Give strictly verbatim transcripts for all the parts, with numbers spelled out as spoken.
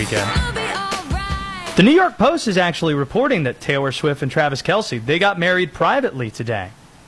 Weekend. The New York Post is actually reporting that Taylor Swift and Travis Kelce, they got married privately today.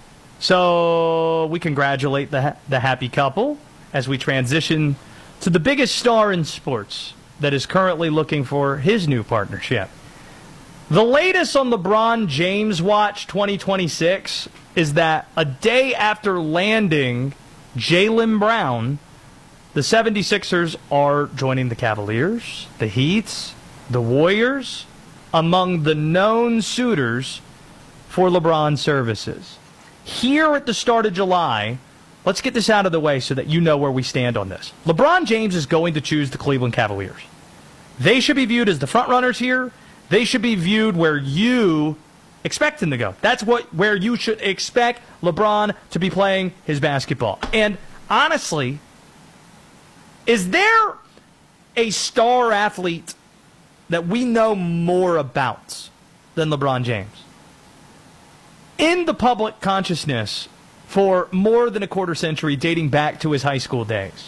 So we congratulate the, ha- the happy couple as we transition to the biggest star in sports that is currently looking for his new partnership. The latest on LeBron James Watch twenty twenty-six is that a day after landing Jaylen Brown, the seventy-sixers are joining the Cavaliers, the Heat, the Warriors, among the known suitors for LeBron's services. Here at the start of July, let's get this out of the way so that you know where we stand on this. LeBron James is going to choose the Cleveland Cavaliers. They should be viewed as the front runners here. They should be viewed where you expect him to go. That's what where you should expect LeBron to be playing his basketball. And honestly, is there a star athlete that we know more about than LeBron James? In the public consciousness for more than a quarter century, dating back to his high school days,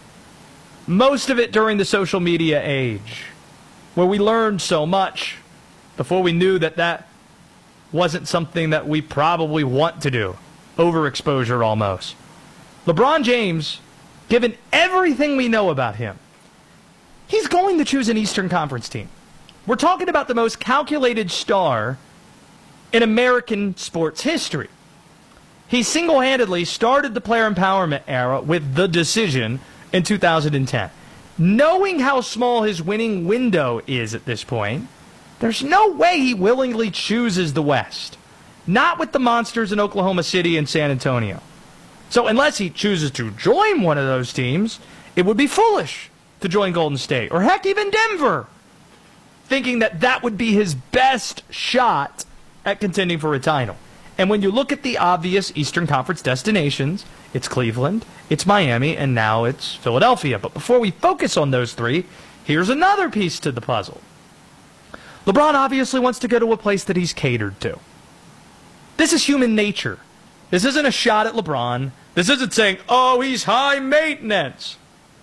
most of it during the social media age, where we learned so much before we knew that that wasn't something that we probably want to do. Overexposure almost. LeBron James, given everything we know about him, he's going to choose an Eastern Conference team. We're talking about the most calculated star in American sports history. He single-handedly started the player empowerment era with The Decision in two thousand ten. Knowing how small his winning window is at this point, there's no way he willingly chooses the West. Not with the monsters in Oklahoma City and San Antonio. So unless he chooses to join one of those teams, it would be foolish to join Golden State, or heck, even Denver, thinking that that would be his best shot at contending for a title. And when you look at the obvious Eastern Conference destinations, it's Cleveland, it's Miami, and now it's Philadelphia. But before we focus on those three, here's another piece to the puzzle. LeBron obviously wants to go to a place that he's catered to. This is human nature. This isn't a shot at LeBron. This isn't saying, oh, he's high maintenance.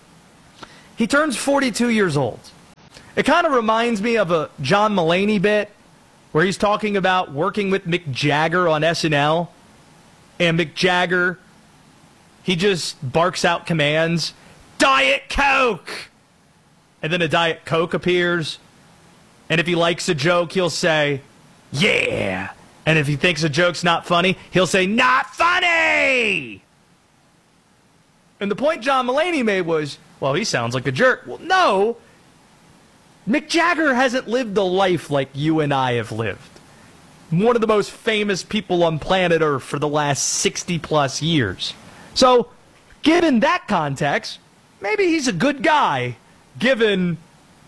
He turns forty-two years old. It kind of reminds me of a John Mulaney bit where he's talking about working with Mick Jagger on S N L. And Mick Jagger, he just barks out commands, Diet Coke! And then a Diet Coke appears. And if he likes a joke, he'll say, yeah! And if he thinks a joke's not funny, he'll say, not funny! And the point John Mulaney made was, well, he sounds like a jerk. Well, no. Mick Jagger hasn't lived a life like you and I have lived. One of the most famous people on planet Earth for the last sixty plus years. So, given that context, maybe he's a good guy, given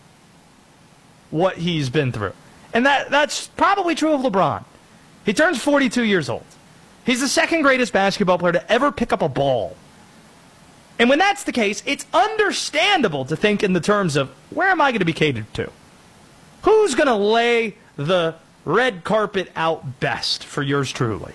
what he's been through. And that that's probably true of LeBron. He turns forty-two years old. He's the second greatest basketball player to ever pick up a ball. And when that's the case, it's understandable to think in the terms of, where am I going to be catered to? Who's going to lay the red carpet out best for yours truly?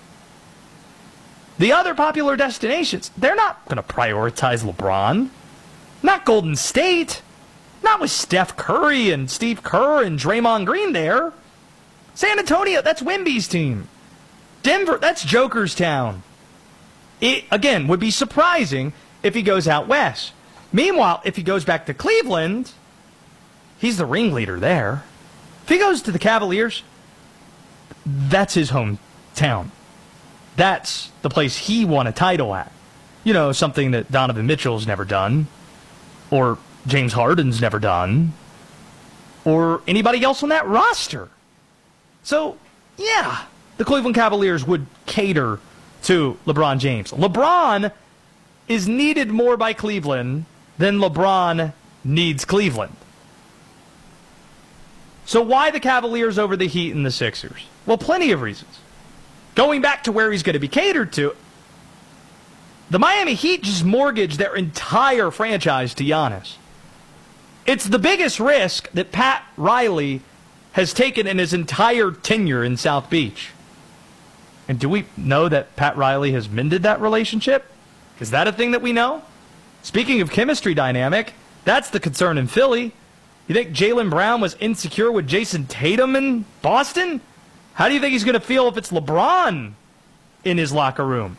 The other popular destinations, they're not going to prioritize LeBron. Not Golden State. Not with Steph Curry and Steve Kerr and Draymond Green there. San Antonio, that's Wemby's team. Denver, that's Joker's town. It, again, would be surprising if he goes out west. Meanwhile, if he goes back to Cleveland, he's the ringleader there. If he goes to the Cavaliers, that's his hometown. That's the place he won a title at. You know, something that Donovan Mitchell's never done, or James Harden's never done, or anybody else on that roster. So, yeah, the Cleveland Cavaliers would cater to LeBron James. LeBron is needed more by Cleveland than LeBron needs Cleveland. So why the Cavaliers over the Heat and the Sixers? Well, plenty of reasons. Going back to where he's going to be catered to, the Miami Heat just mortgaged their entire franchise to Giannis. It's the biggest risk that Pat Riley has taken in his entire tenure in South Beach. And do we know that Pat Riley has mended that relationship? Is that a thing that we know? Speaking of chemistry dynamic, that's the concern in Philly. You think Jaylen Brown was insecure with Jason Tatum in Boston? How do you think he's going to feel if it's LeBron in his locker room?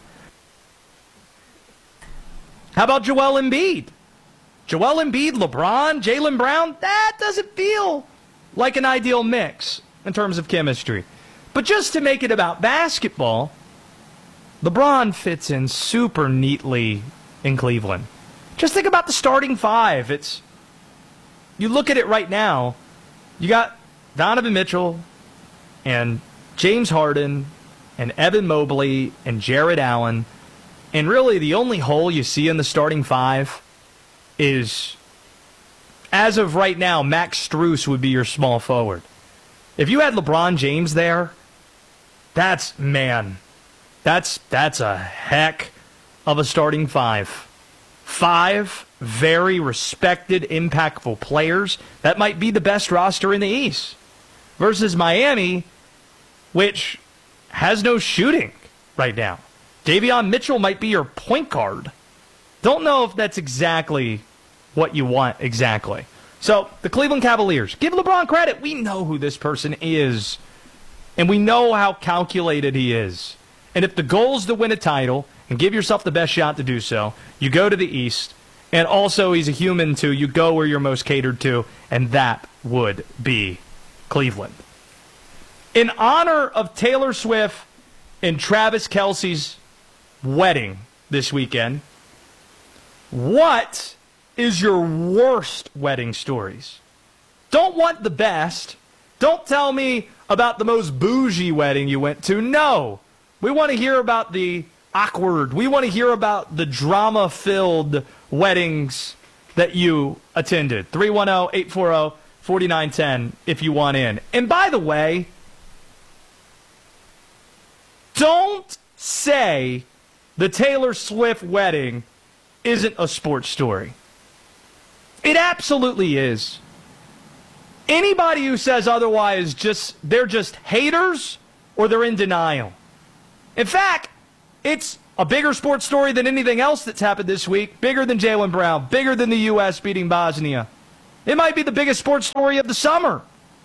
How about Joel Embiid? Joel Embiid, LeBron, Jaylen Brown? That doesn't feel like an ideal mix in terms of chemistry. But just to make it about basketball, LeBron fits in super neatly in Cleveland. Just think about the starting five. It's you look at it right now, you got Donovan Mitchell and James Harden and Evan Mobley and Jared Allen. And really the only hole you see in the starting five is, as of right now, Max Strus would be your small forward. If you had LeBron James there, that's, man, that's that's a heck of a starting five. Five very respected, impactful players. That might be the best roster in the East. Versus Miami, which has no shooting right now. Davion Mitchell might be your point guard. Don't know if that's exactly what you want exactly. So, the Cleveland Cavaliers, give LeBron credit. We know who this person is. And we know how calculated he is. And if the goal is to win a title and give yourself the best shot to do so, you go to the East. And also, he's a human too. You go where you're most catered to. And that would be Cleveland. In honor of Taylor Swift and Travis Kelce's wedding this weekend, what is your worst wedding stories? Don't want the best. Don't tell me about the most bougie wedding you went to. No. We want to hear about the awkward. We want to hear about the drama-filled weddings that you attended. three one zero, eight four zero, four nine one zero if you want in. And by the way, don't say the Taylor Swift wedding isn't a sports story. It absolutely is. Anybody who says otherwise, just they're just haters or they're in denial. In fact, it's a bigger sports story than anything else that's happened this week. Bigger than Jaylen Brown. Bigger than the U S beating Bosnia. It might be the biggest sports story of the summer.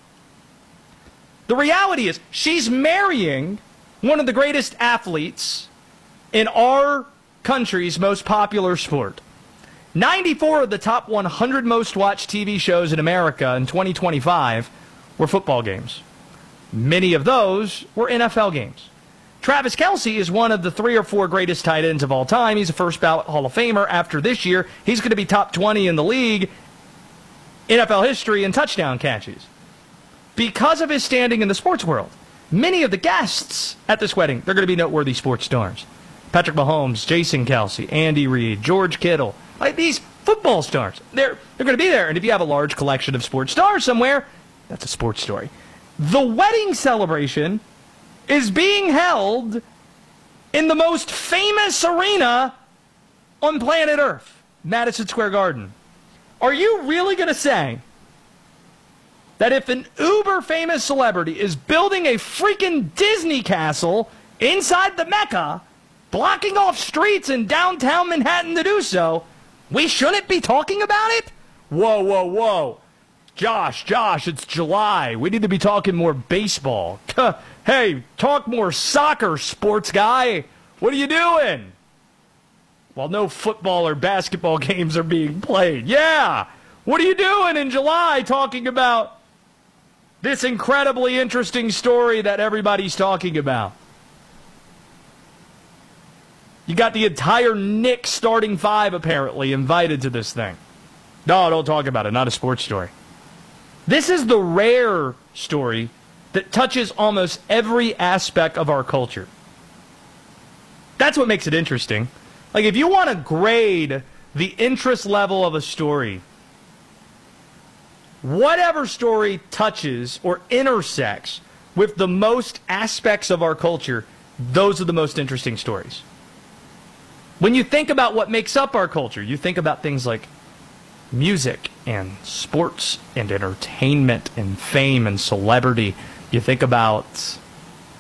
The reality is, she's marrying one of the greatest athletes in our country's most popular sport. ninety-four of the top one hundred most watched T V shows in America in twenty twenty-five were football games. Many of those were N F L games. Travis Kelce is one of the three or four greatest tight ends of all time. He's a first ballot Hall of Famer. After this year, he's going to be top twenty in the league, N F L history, in touchdown catches. Because of his standing in the sports world, many of the guests at this wedding, they're going to be noteworthy sports stars. Patrick Mahomes, Jason Kelce, Andy Reid, George Kittle, like these football stars. They're, they're going to be there. And if you have a large collection of sports stars somewhere, that's a sports story. The wedding celebration is being held in the most famous arena on planet Earth, Madison Square Garden. Are you really going to say that if an uber-famous celebrity is building a freaking Disney castle inside the Mecca, blocking off streets in downtown Manhattan to do so, we shouldn't be talking about it? Whoa, whoa, whoa. Josh, Josh, it's July. We need to be talking more baseball. Hey, talk more soccer, sports guy. What are you doing? While no football or basketball games are being played. Yeah. What are you doing in July talking about this incredibly interesting story that everybody's talking about? You got the entire Knicks starting five, apparently, invited to this thing. No, don't talk about it. Not a sports story. This is the rare story that touches almost every aspect of our culture. That's what makes it interesting. Like, if you want to grade the interest level of a story, whatever story touches or intersects with the most aspects of our culture, those are the most interesting stories. When you think about what makes up our culture, you think about things like music and sports and entertainment and fame and celebrity. You think about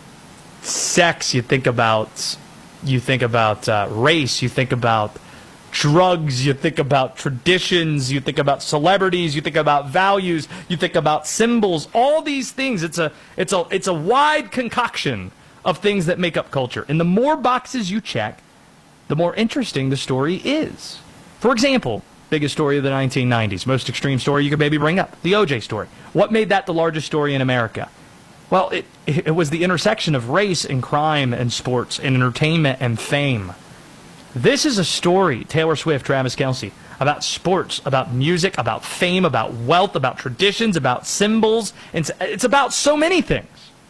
sex. You think about you think about uh, race. You think about drugs, you think about traditions, you think about celebrities, you think about values, you think about symbols, all these things. It's a it's a it's a wide concoction of things that make up culture. And the more boxes you check, the more interesting the story is. For example, biggest story of the nineteen nineties, most extreme story you could maybe bring up, the O J story. What made that the largest story in America? Well, it it was the intersection of race and crime and sports and entertainment and fame. This is a story, Taylor Swift, Travis Kelce, about sports, about music, about fame, about wealth, about traditions, about symbols. It's, it's about so many things.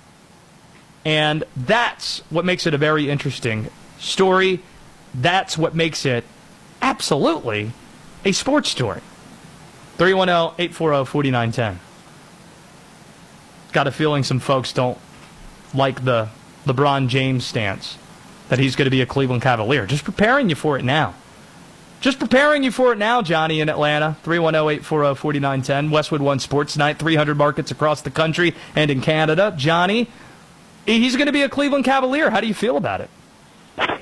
And that's what makes it a very interesting story. That's what makes it absolutely a sports story. three one zero, eight four zero, four nine one zero. Got a feeling some folks don't like the LeBron James stance, that he's going to be a Cleveland Cavalier. Just preparing you for it now. Just preparing you for it now, Johnny in Atlanta. three one zero, eight four zero, four nine one zero. Westwood One Sports Night, three hundred markets across the country and in Canada. Johnny, he's going to be a Cleveland Cavalier. How do you feel about it? Uh,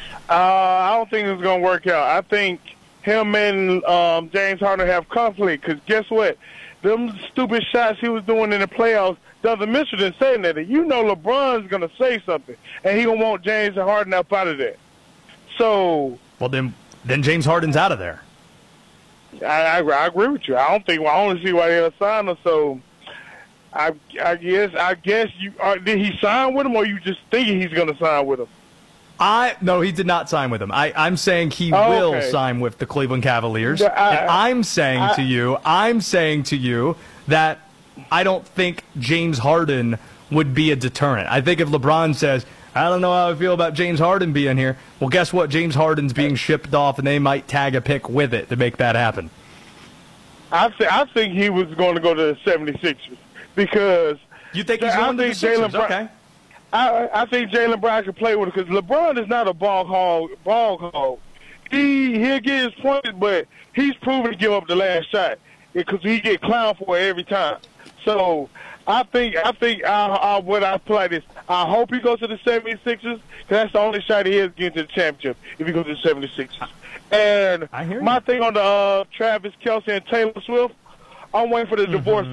I don't think it's going to work out. I think him and um, James Harden have conflict, because guess what? Them stupid shots he was doing in the playoffs doesn't miss it in saying that. You know LeBron's going to say something, and he going to want James Harden up out of there. So, well, then then James Harden's out of there. I, I, I agree with you. I don't think. Well, I don't see why they signed him. So, I I guess I guess you are, did he sign with him, or you just thinking he's going to sign with him? I no, he did not sign with him. I, I'm saying he oh, will okay. sign with the Cleveland Cavaliers. I, and I'm saying I, to you, I'm saying to you that I don't think James Harden would be a deterrent. I think if LeBron says, I don't know how I feel about James Harden being here, well, guess what? James Harden's being shipped off, and they might tag a pick with it to make that happen. I, th- I think he was going to go to the seventy-sixers, because you think he's going to the Sixers? Brown, okay. I, I think Jaylen Brown can play with it, because LeBron is not a ball hog. Ball hog. He he'll get his points, but he's proven to give up the last shot, because he get clowned for it every time. So I think I think I, I, what I play is I hope he goes to the seventy-sixers, because that's the only shot he has getting to the championship if he goes to the seventy-sixers. And I hear my you. thing on the uh, Travis Kelce and Taylor Swift, I'm waiting for the mm-hmm. divorce